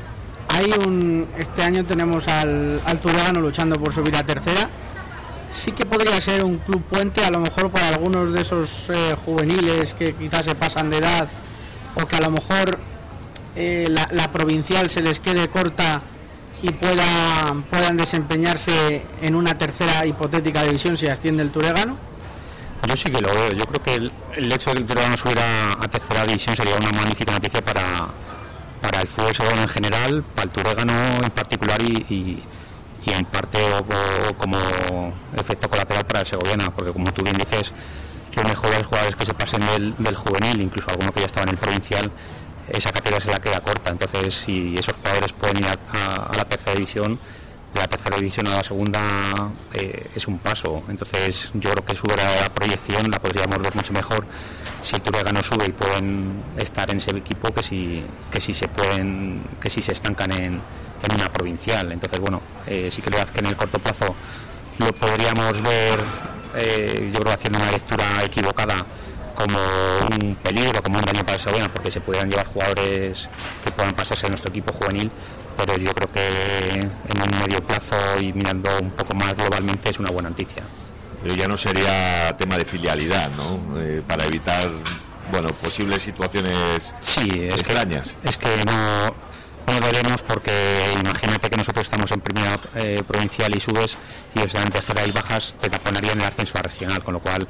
Speaker 3: Este año tenemos al Turegano luchando por subir a tercera. Sí que podría ser un club puente, a lo mejor para algunos de esos juveniles que quizás se pasan de edad, o que a lo mejor la provincial se les quede corta y puedan desempeñarse en una tercera hipotética división si asciende el Turegano.
Speaker 2: Yo sí que lo veo. Yo creo que el hecho de que el Turegano subiera a tercera división sería una magnífica noticia para el fútbol segoviano en general, para el Turegano en particular, y en parte como efecto colateral para el Segoviana, porque como tú bien dices, lo mejor de los jugadores que se pasen del juvenil, incluso alguno que ya estaba en el provincial, esa categoría se la queda corta. Entonces, si esos jugadores pueden ir a la tercera división, de la tercera división a la segunda, es un paso. Entonces, yo creo que la proyección la podríamos ver mucho mejor si el Turegano sube y pueden estar en ese equipo, que si se estancan en una provincial. Entonces, bueno, sí que le verdad que en el corto plazo lo podríamos ver, yo creo, haciendo una lectura equivocada, como un peligro, como un daño para el Segoviana, porque se podrían llevar jugadores que puedan pasarse en nuestro equipo juvenil, pero yo creo que en un medio plazo y mirando un poco más globalmente es una buena noticia.
Speaker 26: Pero ya no sería tema de filialidad, ¿no? Para evitar, posibles situaciones extrañas.
Speaker 2: Es que no veremos, porque imagínate que nosotros estamos en primera provincial y subes, y ellos en tercera y bajas, te taponarían el ascenso a regional, con lo cual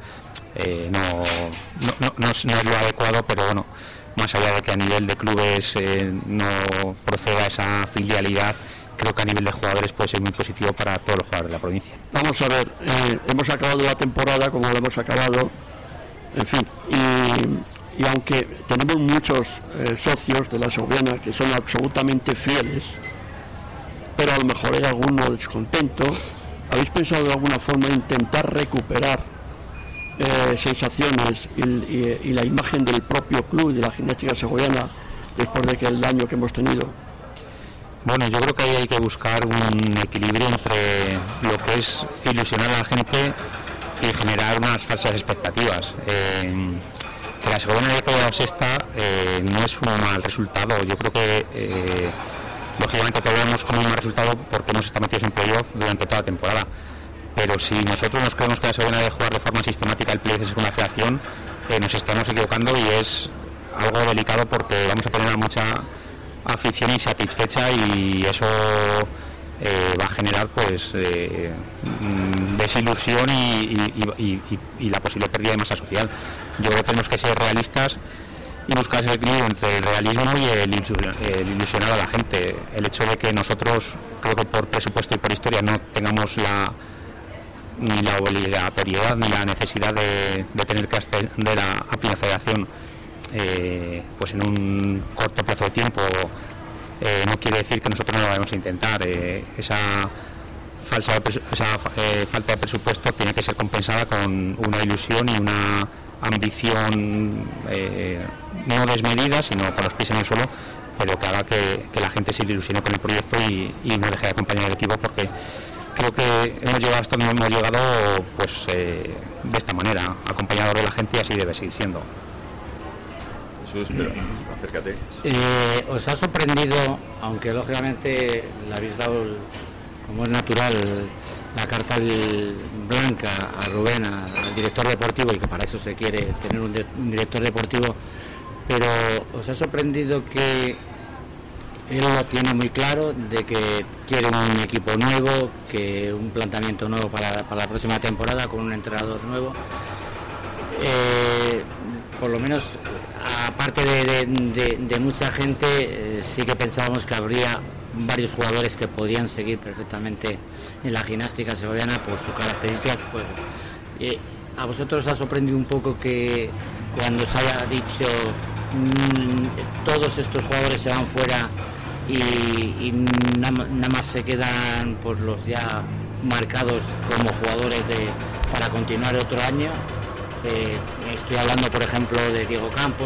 Speaker 2: no es lo adecuado, pero bueno, más allá de que a nivel de clubes no proceda esa filialidad, creo que a nivel de jugadores puede ser muy positivo para todos los jugadores de la provincia.
Speaker 4: Vamos a ver, hemos acabado la temporada como la hemos acabado, en fin, y aunque tenemos muchos socios de la Segoviana que son absolutamente fieles, pero a lo mejor hay alguno descontento, ¿habéis pensado de alguna forma intentar recuperar sensaciones y la imagen del propio club y de la gimnástica segoviana después de que el daño que hemos tenido?
Speaker 2: Bueno, yo creo que ahí hay que buscar un equilibrio entre lo que es ilusionar a la gente y generar unas falsas expectativas. Que la Segoviana haya quedado sexta no es un mal resultado. Yo creo que lógicamente todo vemos como un mal resultado porque hemos estado metidos en playoff durante toda la temporada, pero si nosotros nos creemos que la Segoviana debe jugar de forma sistemática el playoff de segunda federación, nos estamos equivocando, y es algo delicado porque vamos a tener a mucha afición insatisfecha, y eso va a generar desilusión y la posible pérdida de masa social. Yo creo que tenemos que ser realistas y buscar ese equilibrio entre el realismo y el ilusionar a la gente. El hecho de que nosotros, creo que por presupuesto y por historia, no tengamos ni la obligatoriedad ni la necesidad de tener que ascender a primera federación en un corto plazo de tiempo, no quiere decir que nosotros no lo vamos a intentar. Esa falta de presupuesto tiene que ser compensada con una ilusión y una ambición no desmedida, sino con los pies en el suelo, pero que haga que la gente se ilusione con el proyecto y no deje de acompañar al equipo, porque creo que hemos llegado hasta donde hemos llegado de esta manera, acompañados de la gente, y así debe seguir siendo.
Speaker 26: Jesús, pero acércate.
Speaker 5: ¿Os ha sorprendido, aunque lógicamente le habéis dado, como es natural, la carta blanca a Rubén, al director deportivo, y que para eso se quiere tener un director deportivo, pero os ha sorprendido que él lo tiene muy claro, de que quiere un equipo nuevo, que un planteamiento nuevo para la próxima temporada, con un entrenador nuevo? Por lo menos, aparte de mucha gente, sí que pensábamos que habría varios jugadores que podían seguir perfectamente en la gimnástica segoviana por sus características de juego. ¿A vosotros os ha sorprendido un poco que cuando se haya dicho todos estos jugadores se van fuera y nada más se quedan por los ya marcados como jugadores para continuar otro año? Estoy hablando, por ejemplo, de Diego Campos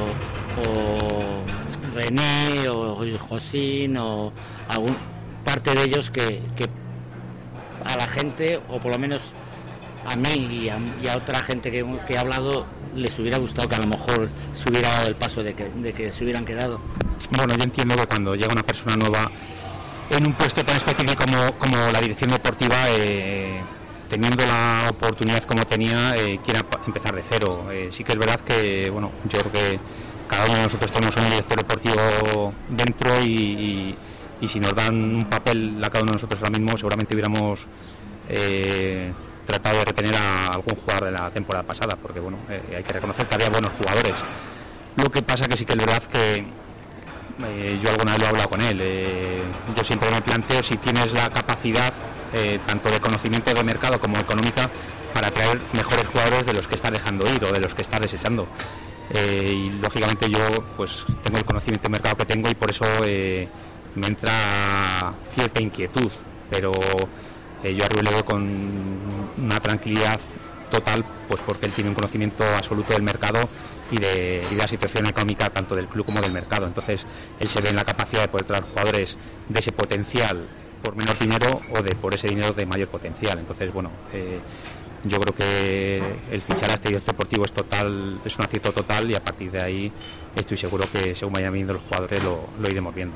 Speaker 5: o René o Josín, o algún parte de ellos que a la gente, o por lo menos a mí y a otra gente que he hablado, les hubiera gustado que a lo mejor se hubiera dado el paso de que se hubieran quedado.
Speaker 2: Bueno, yo entiendo que cuando llega una persona nueva en un puesto tan específico como la dirección deportiva, teniendo la oportunidad como tenía, quiera empezar de cero. Sí que es verdad que, bueno, yo creo que cada uno de nosotros tenemos un director deportivo dentro y si nos dan un papel a cada uno de nosotros ahora mismo, seguramente hubiéramos tratado de retener a algún jugador de la temporada pasada, porque bueno, hay que reconocer que había buenos jugadores. Lo que pasa que sí que es verdad que yo alguna vez lo he hablado con él, yo siempre me planteo si tienes la capacidad tanto de conocimiento de mercado como económica para traer mejores jugadores de los que está dejando ir o de los que está desechando. Y lógicamente yo pues tengo el conocimiento de mercado que tengo y por eso me entra cierta inquietud, pero yo a Rubén le veo con una tranquilidad total, pues porque él tiene un conocimiento absoluto del mercado y de la situación económica tanto del club como del mercado. Entonces él se ve en la capacidad de poder traer jugadores de ese potencial por menos dinero o por ese dinero de mayor potencial. Entonces, bueno, yo creo que el fichar a este director deportivo es un acierto total, y a partir de ahí estoy seguro que según vayan viendo los jugadores lo iremos viendo.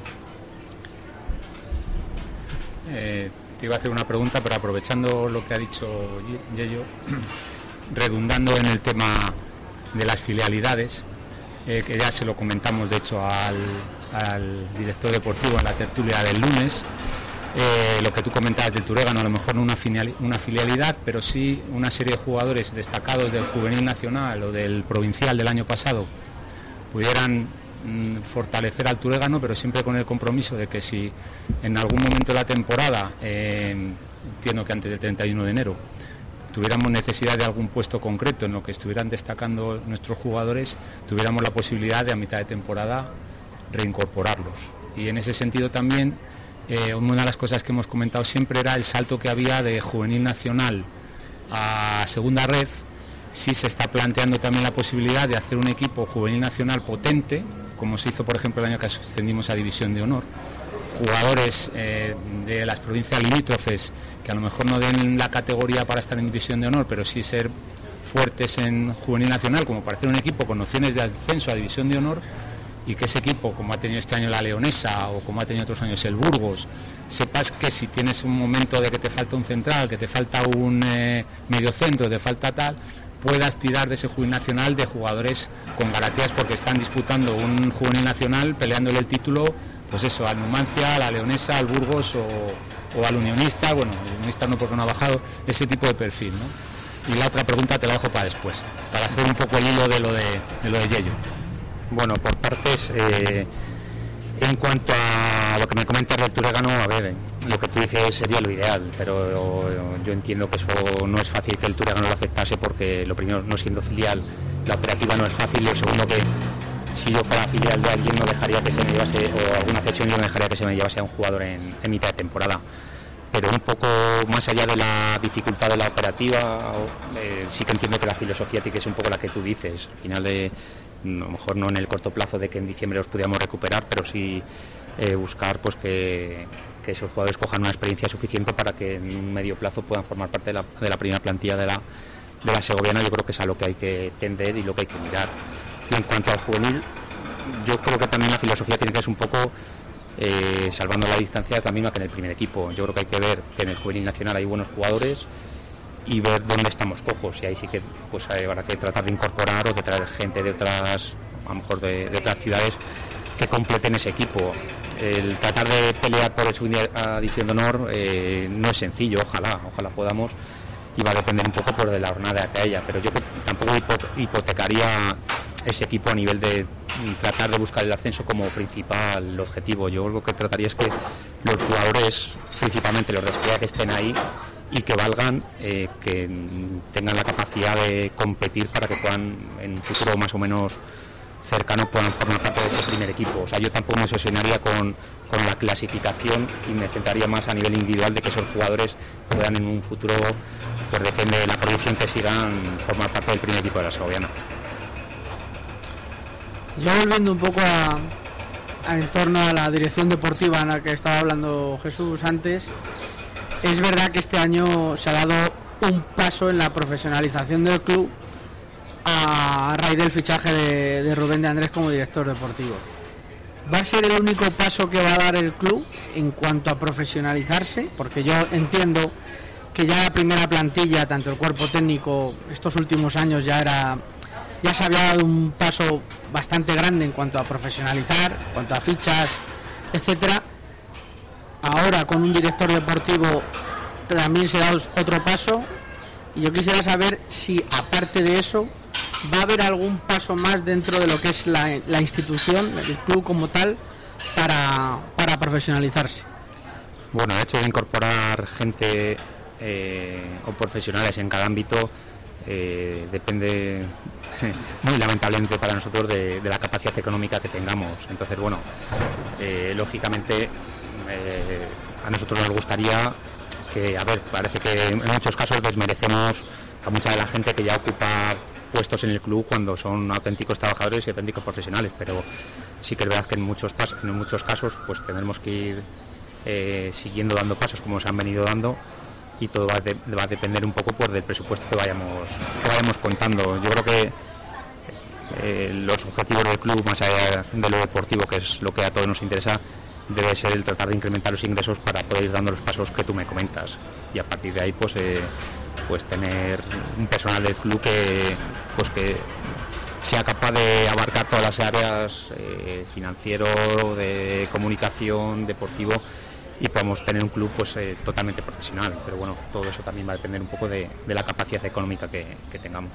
Speaker 6: Te iba a hacer una pregunta, pero aprovechando lo que ha dicho Yello, redundando en el tema de las filialidades, que ya se lo comentamos de hecho al director deportivo en la tertulia del lunes, lo que tú comentabas del Turégano, a lo mejor no una filialidad, pero sí una serie de jugadores destacados del juvenil nacional o del provincial del año pasado pudieran fortalecer al Turégano, pero siempre con el compromiso de que si en algún momento de la temporada, entiendo que antes del 31 de enero, tuviéramos necesidad de algún puesto concreto en lo que estuvieran destacando nuestros jugadores, tuviéramos la posibilidad de a mitad de temporada reincorporarlos. Y en ese sentido también, una de las cosas que hemos comentado siempre era el salto que había de juvenil nacional a segunda red. Sí se está planteando también la posibilidad de hacer un equipo juvenil nacional potente, como se hizo por ejemplo el año que ascendimos a División de Honor, jugadores de las provincias limítrofes que a lo mejor no den la categoría para estar en División de Honor, pero sí ser fuertes en juvenil nacional, como para hacer un equipo con opciones de ascenso a División de Honor, y que ese equipo, como ha tenido este año la Leonesa o como ha tenido otros años el Burgos, sepas que si tienes un momento de que te falta un central, que te falta un mediocentro, te falta tal, puedas tirar de ese juvenil nacional de jugadores con garantías, porque están disputando un juvenil nacional peleándole el título, pues eso, al Numancia, a la Leonesa, al Burgos o al Unionista. Bueno, el Unionista no, porque no ha bajado, ese tipo de perfil, ¿no? Y la otra pregunta te la dejo para después, para hacer un poco el hilo de lo de Yello.
Speaker 2: Bueno, por partes, en cuanto a lo que me comentas del Turégano, a ver, lo que tú dices sería lo ideal, pero yo entiendo que eso no es fácil que el Turégano lo aceptase, porque lo primero, no siendo filial, la operativa no es fácil, y lo segundo, que si yo fuera filial de alguien no dejaría que se me llevase, o alguna cesión, yo no dejaría que se me llevase a un jugador en mitad de temporada. Pero un poco más allá de la dificultad de la operativa, sí que entiendo que la filosofía tiene que ser un poco la que tú dices. Al final, a lo mejor no en el corto plazo de que en diciembre los pudiéramos recuperar, pero sí buscar pues que esos jugadores cojan una experiencia suficiente para que en un medio plazo puedan formar parte de la primera plantilla de la segoviana. Yo creo que es a lo que hay que tender y lo que hay que mirar. Y en cuanto al juvenil, yo creo que también la filosofía tiene que ser un poco, salvando la distancia, la misma que en el primer equipo. Yo creo que hay que ver que en el juvenil nacional hay buenos jugadores y ver dónde estamos cojos, y ahí sí que pues habrá que tratar de incorporar o de traer gente de otras, a lo mejor de otras ciudades, que completen ese equipo. El tratar de pelear por el segunda división de honor no es sencillo, ojalá podamos, y va a depender un poco por de la jornada que haya, pero yo tampoco hipotecaría ese equipo a nivel de tratar de buscar el ascenso como principal objetivo. Yo lo que trataría es que los jugadores, principalmente los de escuela, que estén ahí y que valgan, que tengan la capacidad de competir para que puedan en un futuro más o menos cercano puedan formar parte de ese primer equipo. O sea, yo tampoco me obsesionaría con la clasificación y me centraría más a nivel individual de que esos jugadores puedan en un futuro, pues depende de la proyección que sigan, formar parte del primer equipo de la segoviana.
Speaker 3: Yo volviendo un poco en torno a la dirección deportiva en la que estaba hablando Jesús antes, es verdad que este año se ha dado un paso en la profesionalización del club a raíz del fichaje de Rubén de Andrés como director deportivo. ¿Va a ser el único paso que va a dar el club en cuanto a profesionalizarse? Porque yo entiendo que ya la primera plantilla, tanto el cuerpo técnico, estos últimos años ya se había dado un paso bastante grande en cuanto a profesionalizar, en cuanto a fichas, etcétera. Ahora con un director deportivo también se da otro paso, y yo quisiera saber si aparte de eso va a haber algún paso más dentro de lo que es la institución, el club como tal, para profesionalizarse.
Speaker 2: Bueno, el hecho de incorporar gente o profesionales en cada ámbito depende muy lamentablemente para nosotros de la capacidad económica que tengamos. Entonces, bueno, lógicamente a nosotros nos gustaría que, a ver, parece que en muchos casos desmerecemos a mucha de la gente que ya ocupa puestos en el club cuando son auténticos trabajadores y auténticos profesionales, pero sí que es verdad que en muchos casos pues tendremos que ir siguiendo dando pasos como se han venido dando, y todo va a depender un poco pues del presupuesto que vayamos contando. Yo creo que los objetivos del club, más allá de lo deportivo, que es lo que a todos nos interesa, debe ser el tratar de incrementar los ingresos para poder ir dando los pasos que tú me comentas, y a partir de ahí pues tener un personal del club que sea capaz de abarcar todas las áreas, financiero, de comunicación, deportivo, y podemos tener un club pues totalmente profesional. Pero bueno, todo eso también va a depender un poco de la capacidad económica que tengamos.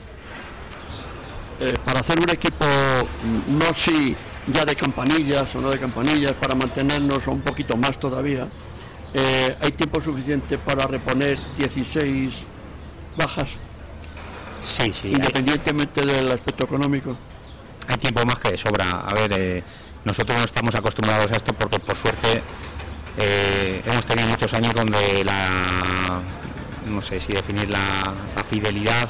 Speaker 4: Para hacer un equipo, no si ya de campanillas o no de campanillas, para mantenernos un poquito más todavía, ¿hay tiempo suficiente para reponer 16 bajas?
Speaker 2: Sí.
Speaker 4: Independientemente del aspecto económico.
Speaker 2: Hay tiempo más que de sobra. A ver, nosotros no estamos acostumbrados a esto porque por suerte hemos tenido muchos años donde no sé si definir la fidelidad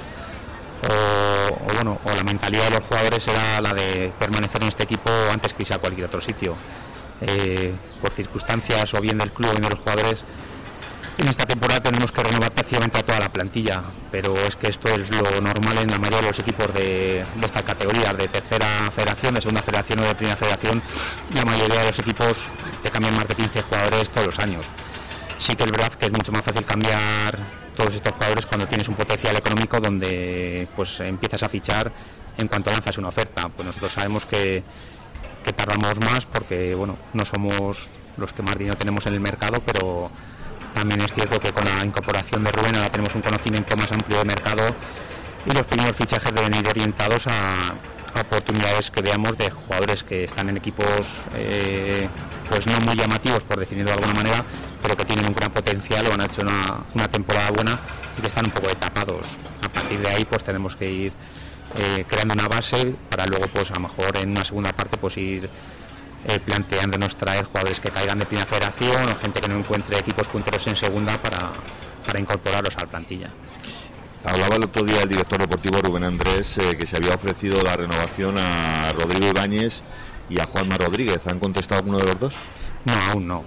Speaker 2: o la mentalidad de los jugadores era la de permanecer en este equipo antes que irse a cualquier otro sitio. Por circunstancias o bien del club o bien de los jugadores, en esta temporada tenemos que renovar prácticamente a toda la plantilla, pero es que esto es lo normal en la mayoría de los equipos de esta categoría, de tercera federación, de segunda federación o de primera federación. La mayoría de los equipos te cambian más de 15 jugadores todos los años. Sí que es verdad que es mucho más fácil cambiar todos estos jugadores cuando tienes un potencial económico donde pues empiezas a fichar en cuanto lanzas una oferta. Pues nosotros sabemos que tardamos más porque bueno, no somos los que más dinero tenemos en el mercado, pero también es cierto que con la incorporación de Rubén ahora tenemos un conocimiento más amplio de mercado, y los primeros fichajes deben ir orientados a oportunidades que veamos de jugadores que están en equipos pues no muy llamativos, por definirlo de alguna manera, pero que tienen un gran potencial o han hecho una temporada buena y que están un poco tapados. A partir de ahí pues tenemos que ir creando una base para luego pues a lo mejor en una segunda parte pues ir planteándonos traer jugadores que caigan de primera federación o gente que no encuentre equipos punteros en segunda para incorporarlos a la plantilla.
Speaker 26: Hablaba el otro día el director deportivo Rubén Andrés que se había ofrecido la renovación a Rodrigo Ibáñez y a Juanma Rodríguez. ¿Han contestado alguno de los dos?
Speaker 2: No, aún no.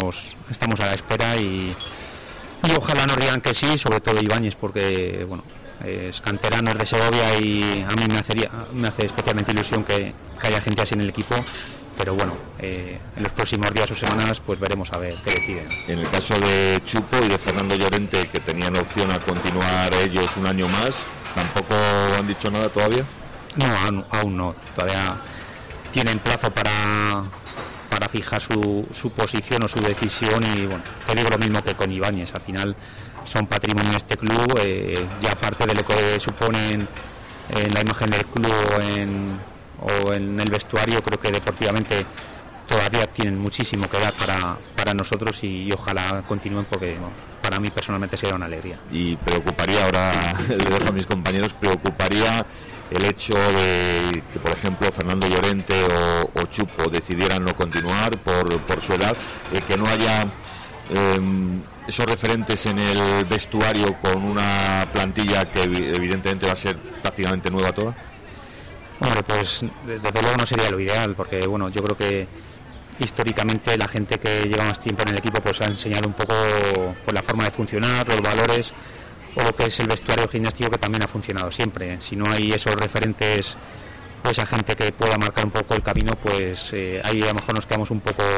Speaker 2: Estamos a la espera y ojalá nos digan que sí, sobre todo Ibáñez, porque bueno, es canterano, es de Segovia y a mí me hace especialmente ilusión que haya gente así en el equipo. Pero bueno, en los próximos días o semanas pues veremos a ver qué deciden.
Speaker 26: En el caso de Chupo y de Fernando Llorente, que tenían opción a continuar ellos un año más, ¿tampoco han dicho nada todavía?
Speaker 2: No, aún no. Todavía tienen plazo para fijar su posición o su decisión y bueno, te digo lo mismo que con Ibáñez. Al final son patrimonio de este club, ya aparte de lo que suponen en la imagen del club o en el vestuario, creo que deportivamente todavía tienen muchísimo que dar para nosotros y ojalá continúen porque bueno, para mí personalmente sería una alegría.
Speaker 26: Y preocuparía, ahora le dejo a mis compañeros, preocuparía el hecho de que, por ejemplo, Fernando Llorente o Chupo decidieran no continuar por su edad, que no haya esos referentes en el vestuario con una plantilla que evidentemente va a ser prácticamente nueva toda.
Speaker 2: Bueno, pues desde luego no sería lo ideal, porque bueno, yo creo que históricamente la gente que lleva más tiempo en el equipo pues ha enseñado un poco pues, la forma de funcionar, los valores o lo que es el vestuario gimnástico, que también ha funcionado siempre. Si no hay esos referentes, pues a gente que pueda marcar un poco el camino, pues ahí a lo mejor nos quedamos un poco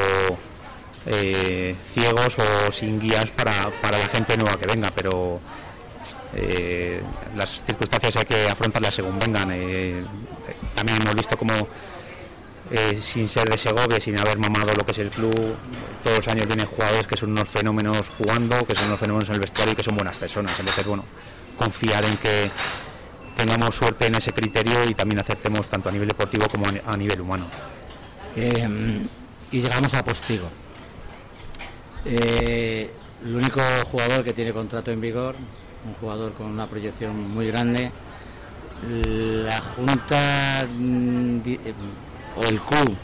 Speaker 2: ciegos o sin guías para la gente nueva que venga, pero las circunstancias hay que afrontarlas según vengan. También hemos visto como sin ser de Segovia, sin haber mamado lo que es el club, todos los años vienen jugadores que son unos fenómenos jugando, que son unos fenómenos en el vestuario y que son buenas personas. Entonces, bueno, confiar en que tengamos suerte en ese criterio y también aceptemos tanto a nivel deportivo como a nivel humano.
Speaker 5: Y llegamos a Postigo. El único jugador que tiene contrato en vigor, un jugador con una proyección muy grande. La Junta o el club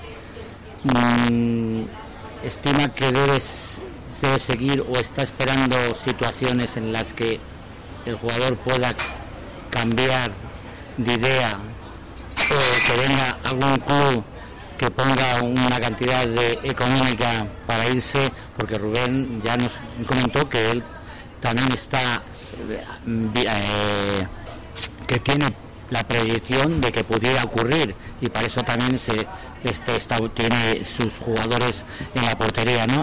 Speaker 5: estima que debe seguir o está esperando situaciones en las que el jugador pueda cambiar de idea o que venga algún club que ponga una cantidad económica para irse, porque Rubén ya nos comentó que él también está que tiene la predicción de que pudiera ocurrir y para eso también tiene sus jugadores en la portería, ¿no?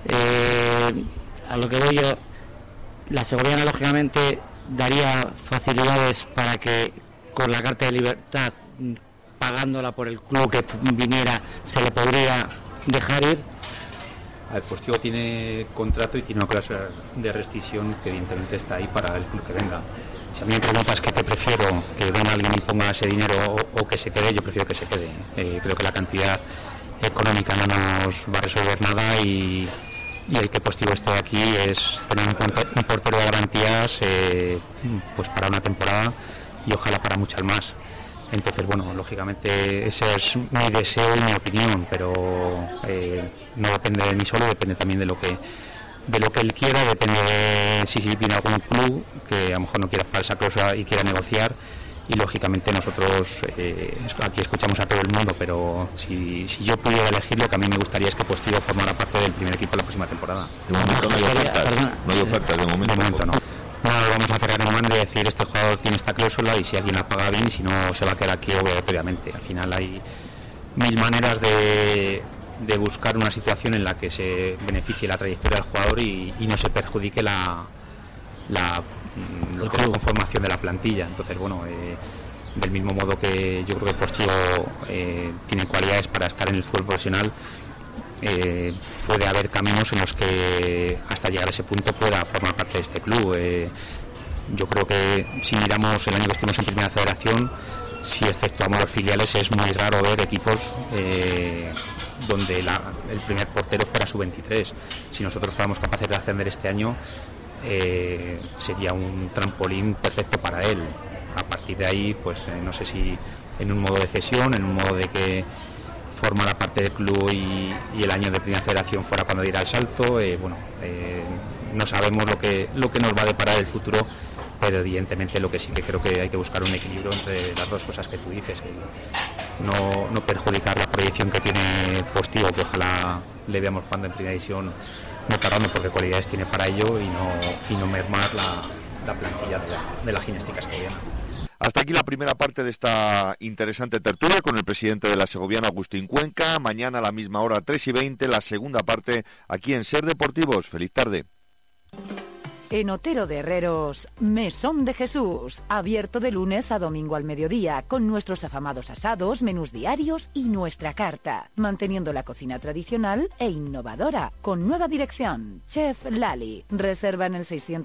Speaker 5: A lo que voy yo, la Segoviana lógicamente daría facilidades para que con la carta de libertad, pagándola por el club que viniera, se le podría dejar ir.
Speaker 2: El Postigo tiene contrato y tiene una cláusula de rescisión que evidentemente está ahí para el club que venga. Si a mí me preguntas qué te prefiero, que venga alguien y ponga ese dinero o que se quede, yo prefiero que se quede. Creo que la cantidad económica no nos va a resolver nada y el que Postigo esté aquí es tener un portero de garantías pues para una temporada y ojalá para muchas más. Entonces, bueno, lógicamente ese es mi deseo y mi opinión, pero no depende de mí solo, depende también de lo que él quiera, depende de si viene algún club que a lo mejor no quiera pagar esa cláusula y quiera negociar, y lógicamente nosotros aquí escuchamos a todo el mundo, pero si yo pudiera elegirlo, que a mí me gustaría es que Postigo formara parte del primer equipo la próxima temporada.
Speaker 26: De momento no hay ofertas, no hay ofertas de momento
Speaker 2: no. No vamos a cerrar en mano y decir este jugador tiene esta cláusula y si alguien la paga bien, si no se va a quedar aquí obligatoriamente. Al final hay mil maneras de buscar una situación en la que se beneficie la trayectoria del jugador y no se perjudique la conformación de la plantilla. Entonces, bueno, del mismo modo que yo creo que el Postigo tiene cualidades para estar en el fútbol profesional, puede haber caminos en los que hasta llegar a ese punto pueda formar parte de este club. Yo creo que si miramos el año que estuvimos en Primera Federación, si exceptuamos los filiales, es muy raro ver equipos donde el primer portero fuera sub-23. Si nosotros fuéramos capaces de ascender este año, sería un trampolín perfecto para él. A partir de ahí, pues no sé si en un modo de cesión, en un modo de que forma la parte del club y el año de Primera Federación fuera cuando diera el salto, no sabemos lo que nos va a deparar el futuro, pero evidentemente lo que sí que creo que hay que buscar un equilibrio entre las dos cosas que tú dices, no perjudicar la proyección que tiene Postigo, que ojalá le veamos jugando en Primera División, no tardando porque cualidades tiene para ello, y no mermar
Speaker 7: la plantilla de la gimnástica segoviana.
Speaker 26: Hasta aquí la primera parte de esta interesante tertulia con el presidente de la segoviana, Agustín Cuenca. Mañana a la misma hora, 3:20, la segunda parte aquí en Ser Deportivos. Feliz tarde.
Speaker 8: En Otero de Herreros, Mesón de Jesús, abierto de lunes a domingo al mediodía, con nuestros afamados asados, menús diarios y nuestra carta, manteniendo la cocina tradicional e innovadora, con nueva dirección. Chef Lali, reserva en el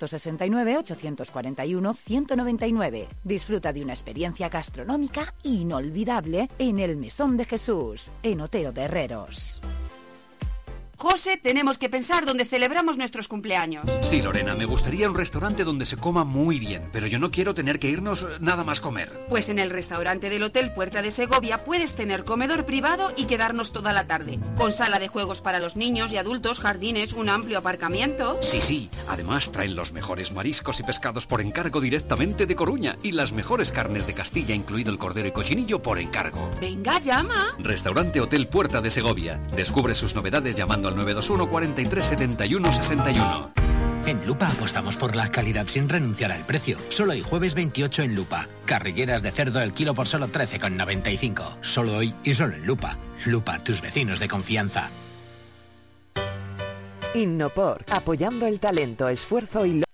Speaker 8: 669-841-199. Disfruta de una experiencia gastronómica inolvidable en el Mesón de Jesús, en Otero de Herreros.
Speaker 9: José, tenemos que pensar dónde celebramos nuestros cumpleaños.
Speaker 10: Sí, Lorena, me gustaría un restaurante donde se coma muy bien, pero yo no quiero tener que irnos nada más comer.
Speaker 9: Pues en el restaurante del Hotel Puerta de Segovia puedes tener comedor privado y quedarnos toda la tarde, con sala de juegos para los niños y adultos, jardines, un amplio aparcamiento.
Speaker 10: Sí, además traen los mejores mariscos y pescados por encargo directamente de Coruña y las mejores carnes de Castilla, incluido el cordero y cochinillo, por encargo.
Speaker 9: Venga, llama.
Speaker 10: Restaurante Hotel Puerta de Segovia. Descubre sus novedades llamando al 921 43 71 61.
Speaker 11: En Lupa apostamos por la calidad sin renunciar al precio. Solo hoy jueves 28 en Lupa. Carrilleras de cerdo el kilo por solo 13,95. Solo hoy y solo en Lupa. Lupa, tus vecinos de confianza.
Speaker 25: Innopor, apoyando el talento, esfuerzo y